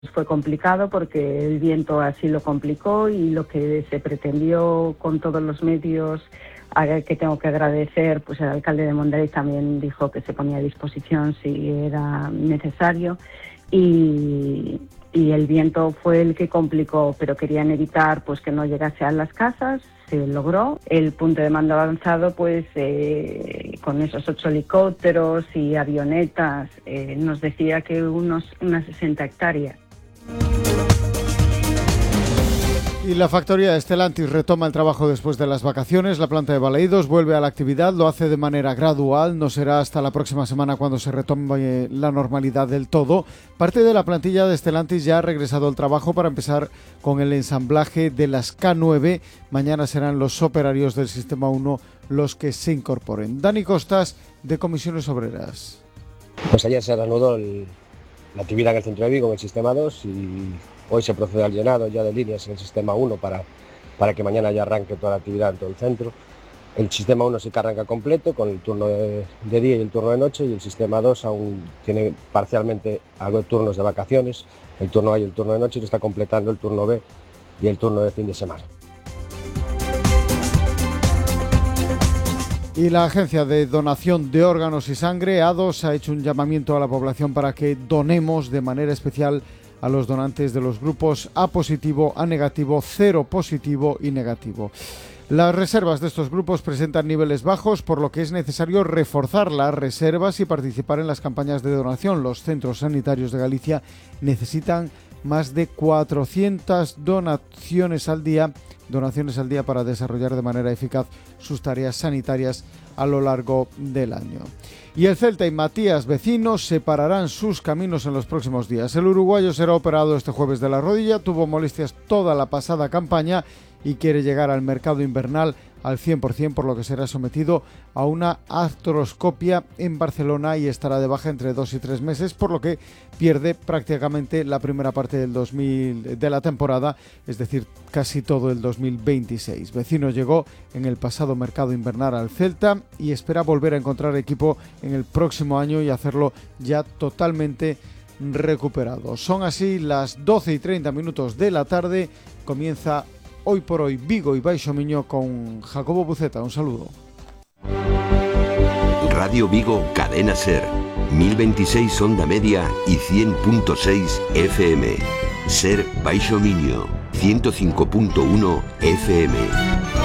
Fue complicado porque el viento así lo complicó y lo que se pretendió con todos los medios, que tengo que agradecer, pues el alcalde de Mondariz también dijo que se ponía a disposición si era necesario y el viento fue el que complicó, pero querían evitar pues que no llegase a las casas. Se logró. El punto de mando avanzado, pues con esos 8 helicópteros y avionetas, nos decía que unas 60 hectáreas. Y la factoría de Stellantis retoma el trabajo después de las vacaciones. La planta de Balaídos vuelve a la actividad, lo hace de manera gradual, no será hasta la próxima semana cuando se retome la normalidad del todo. Parte de la plantilla de Stellantis ya ha regresado al trabajo para empezar con el ensamblaje de las K9. Mañana serán los operarios del Sistema 1 los que se incorporen. Dani Costas, de Comisiones Obreras. Pues ayer se reanudó la actividad en el centro de Vigo, en el Sistema 2, y hoy se procede al llenado ya de líneas en el Sistema 1 para que mañana ya arranque toda la actividad en todo el centro. El Sistema 1 sí que arranca completo con el turno de día y el turno de noche, y el Sistema 2 aún tiene parcialmente algo de turnos de vacaciones, el turno A y el turno de noche, y lo está completando el turno B y el turno de fin de semana. Y la Agencia de Donación de Órganos y Sangre, ADOS, ha hecho un llamamiento a la población para que donemos de manera especial a los donantes de los grupos A positivo, A negativo, cero positivo y negativo. Las reservas de estos grupos presentan niveles bajos, por lo que es necesario reforzar las reservas y participar en las campañas de donación. Los centros sanitarios de Galicia necesitan más de 400 donaciones al día para desarrollar de manera eficaz sus tareas sanitarias a lo largo del año. Y el Celta y Matías Vecino separarán sus caminos en los próximos días. El uruguayo será operado este jueves de la rodilla, tuvo molestias toda la pasada campaña y quiere llegar al mercado invernal al 100%, por lo que será sometido a una artroscopia en Barcelona y estará de baja entre 2 y 3 meses, por lo que pierde prácticamente la primera parte de la temporada, es decir, casi todo el 2026. Vecino llegó en el pasado mercado invernal al Celta y espera volver a encontrar equipo en el próximo año y hacerlo ya totalmente recuperado. Son así las 12:30 de la tarde. Comienza Hoy por Hoy Vigo y Baixo Miño con Jacobo Buceta. Un saludo. Radio Vigo, Cadena Ser, 1026 onda media y 100.6 FM. Ser Baixo Miño, 105.1 FM.